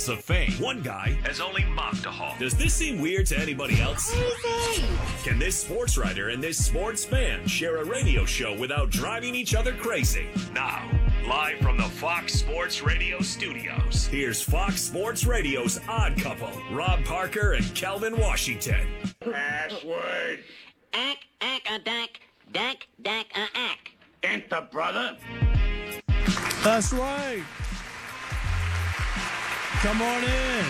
of fame. One guy has only mocked a Hall. Does this seem weird to anybody else? Can this sports writer and this sports fan share a radio show without driving each other crazy? Now, live from the Fox Sports Radio studios, here's Fox Sports Radio's Odd Couple, Rob Parker and Kelvin Washington. Password. Ack. Enter, brother. That's right. Come on in.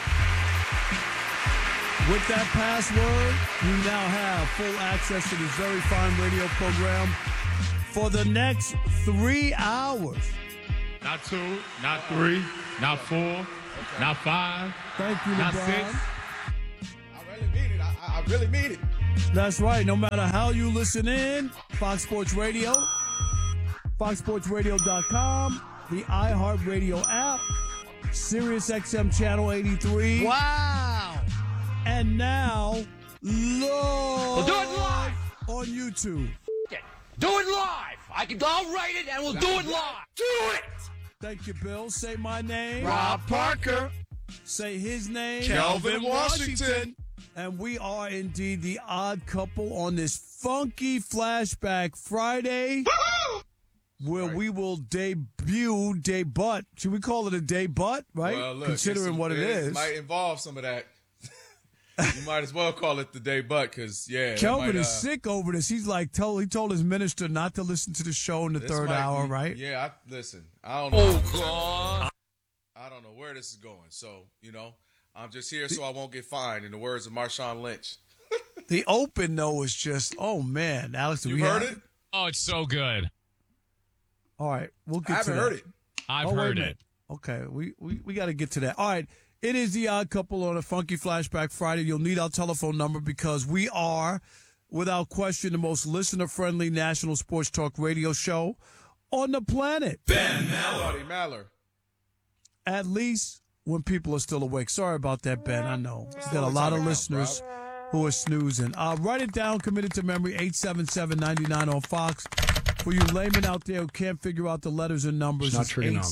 With that password, you now have full access to this very fine radio program for the next 3 hours. Not 2, not 3, not 4, not 5. Thank you, not LeBron. 6. I really mean it. I really mean it. That's right. No matter how you listen in, Fox Sports Radio, foxsportsradio.com, the iHeartRadio app, Sirius XM Channel 83. Wow. And now, We'll do it live on YouTube. Do it live. I'll write it and we'll do it live. Do it! Thank you, Bill. Say my name. Rob Parker. Say his name. Kelvin Washington. And we are indeed the odd couple on this funky Flashback Friday, where we will debut, should we call it a debut, right? Well, look, considering what it is. Might involve some of that. You might as well call it the debut because, yeah. Kelvin is sick over this. He's like, he told his minister not to listen to the show in the third hour, right? Yeah, listen. I don't know. Oh, God. I don't know where this is going. So, I'm just here so I won't get fined, in the words of Marshawn Lynch. The open, though, is just, oh, man. Alex, You heard it? Oh, it's so good. All right, we'll get I to haven't that. heard it. I've wait a heard minute. it. Okay, we got to get to that. All right, it is the odd couple on a funky Flashback Friday. You'll need our telephone number because we are, without question, the most listener-friendly national sports talk radio show on the planet. Ben Maller. Buddy Maller. At least when people are still awake. Sorry about that, Ben. I know. He's got a lot of listeners who are snoozing. Write it down, committed to memory, 877-99 on Fox. For you laymen out there who can't figure out the letters and numbers, it's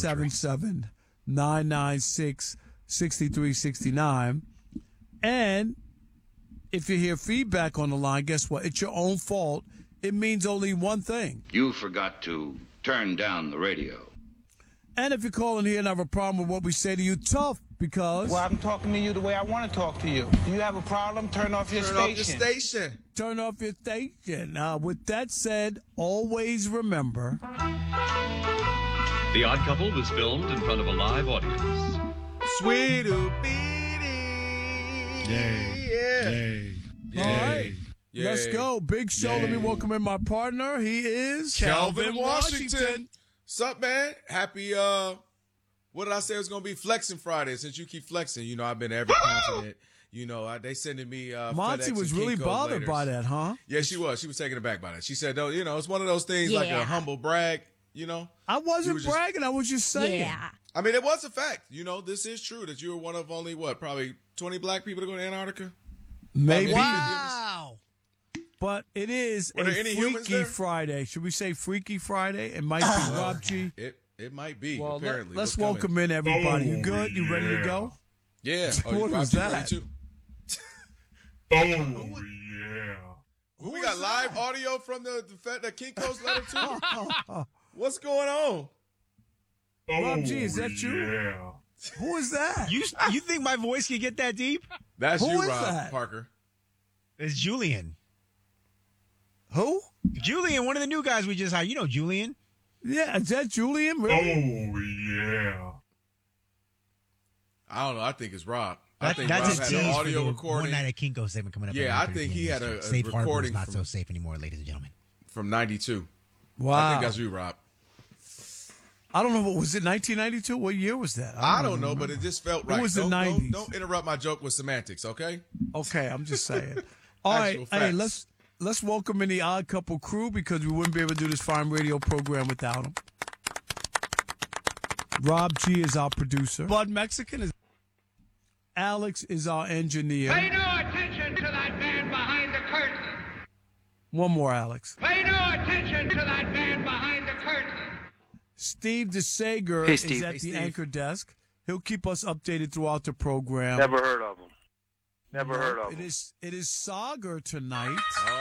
877-996-6369. And if you hear feedback on the line, guess what? It's your own fault. It means only one thing. You forgot to turn down the radio. And if you call in here and have a problem with what we say to you, tough, because... Well, I'm talking to you the way I want to talk to you. You have a problem, turn off your Turn station. off your station. Turn off your station. With that said, always remember... The Odd Couple was filmed in front of a live audience. Sweet beanie. Yay. All right, Yay. let's go. Big show. Let me welcome in my partner. He is... Kelvin Washington. Sup, man? Happy, what did I say it was going to be? Flexing Friday, since you keep flexing. I've been to every continent. They sending me Monty FedEx was and really Kinko's bothered laters. by that, huh? Yeah, she was. She was taken aback by that. She said, "No, it's one of those things like a humble brag, I wasn't was just- bragging. I was just saying. Yeah. I mean, it was a fact. This is true that you were one of only, probably 20 black people to go to Antarctica? Maybe. Wow. But it is Were a there any humans Freaky there? Friday. Should we say Freaky Friday? It might be Rob G. It might be, Well, apparently. let's What's welcome coming? in everybody. You good? You ready to go? Yeah. What was that? We got live audio from the Kinko's letter, too? What's going on? Rob G, is that you? Who is that? You think my voice can get that deep? That's Who you, is Rob that? Parker. It's Julian. Who? Julian, one of the new guys we just hired. You know Julian. Yeah, is that Julian? Really? I don't know. I think it's Rob. I think That's Rob his had tease an for audio the recording One night at Kinko's segment coming up. Yeah, at I think he had a Safe Harbor is recording not from- so safe anymore, ladies and gentlemen. from 92. Wow. I think that's you, Rob. I don't know. What was it? 1992? What year was that? I don't know, but it just felt right. It was the Don't- 90s. Don't interrupt my joke with semantics, okay? Okay, I'm just saying. All right, Actual hey, facts. let's welcome in the Odd Couple crew because we wouldn't be able to do this fine radio program without them. Rob G is our producer. Bud Mexican is. Alex is our engineer. Pay no attention to that man behind the curtain. One more, Alex. Pay no attention to that man behind the curtain. Steve DeSager Hey, is Steve. at Hey, the Steve. anchor desk. He'll keep us updated throughout the program. Never heard of him. Never heard of him. It is Sagar tonight.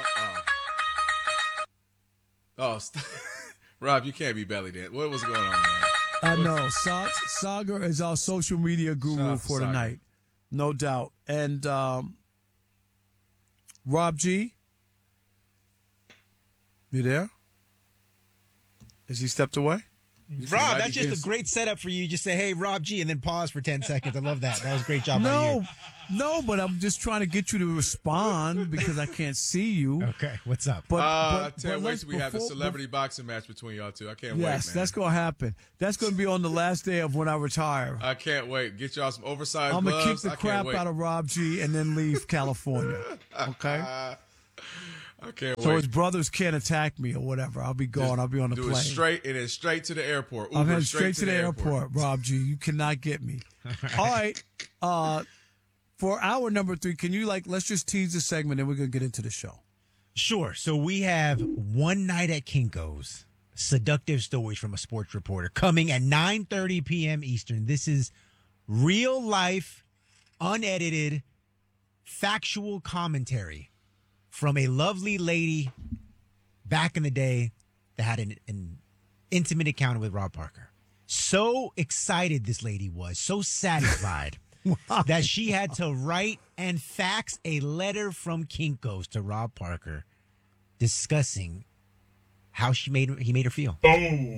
Rob, you can't be belly dancing. What was going on, man? I know. Sagar is our social media guru for Sagar. tonight. No doubt. And Rob G, you there? Has he stepped away? Rob, that's just a great setup for you. Just say, hey, Rob G, and then pause for 10 seconds. I love that. That was a great job by you. No, but I'm just trying to get you to respond because I can't see you. Okay, what's up? I can't wait till we have the celebrity boxing match between y'all two. I can't wait, man. Yes, that's going to happen. That's going to be on the last day of when I retire. I can't wait. Get y'all some oversized I'm gloves. going to kick the crap out of Rob G and then leave California. Okay? I can't wait. So his brothers can't attack me or whatever. I'll be gone. I'll be on the plane. Do it straight and then straight to the airport. Uber I'm heading straight to the airport, Rob G. You cannot get me. All right. For hour number 3, can you let's just tease the segment and we're going to get into the show. Sure. So we have One Night at Kinko's, seductive stories from a sports reporter, coming at 9:30 p.m. Eastern. This is real life, unedited, factual commentary from a lovely lady back in the day that had an intimate encounter with Rob Parker. So excited this lady was, so satisfied that she had to write and fax a letter from Kinko's to Rob Parker discussing how he made her feel. Oh,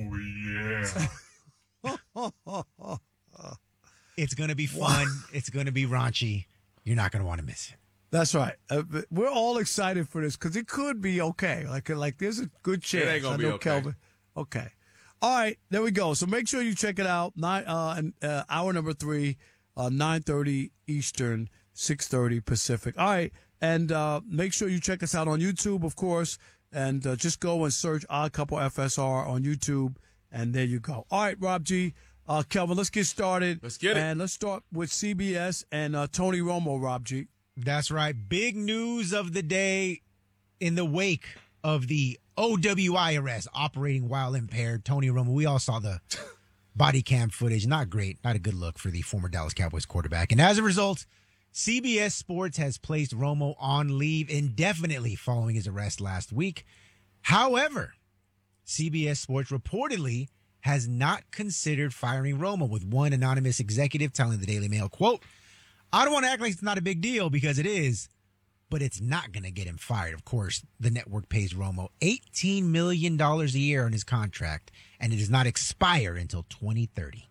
yeah. It's going to be fun. It's going to be raunchy. You're not going to want to miss it. That's right. We're all excited for this because it could be okay. Like there's a good chance. It ain't gonna be okay. Kelvin. Okay. All right. There we go. So make sure you check it out. Hour number 3, 9:30 Eastern, 6:30 Pacific. All right. And make sure you check us out on YouTube, of course. And just go and search Odd Couple FSR on YouTube. And there you go. All right, Rob G. Kelvin, let's get started. Let's get it. And let's start with CBS and Tony Romo, Rob G. That's right. Big news of the day in the wake of the OWI arrest, operating while impaired. Tony Romo, we all saw the body cam footage. Not great. Not a good look for the former Dallas Cowboys quarterback. And as a result, CBS Sports has placed Romo on leave indefinitely following his arrest last week. However, CBS Sports reportedly has not considered firing Romo, with one anonymous executive telling the Daily Mail, quote, I don't want to act like it's not a big deal because it is, but it's not going to get him fired. Of course, the network pays Romo $18 million a year on his contract, and it does not expire until 2030.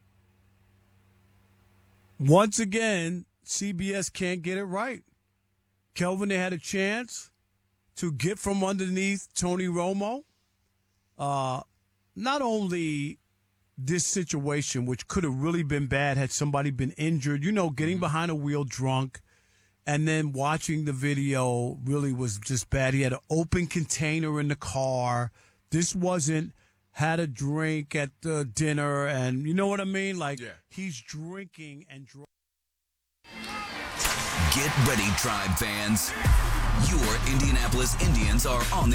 Once again, CBS can't get it right. Kelvin, they had a chance to get from underneath Tony Romo. Not only this situation, which could have really been bad had somebody been injured, getting behind a wheel drunk and then watching the video really was just bad. He had an open container in the car. This wasn't had a drink at the dinner, and you know what I mean? He's drinking and drunk. Get ready, Tribe fans. Your Indianapolis Indians are on the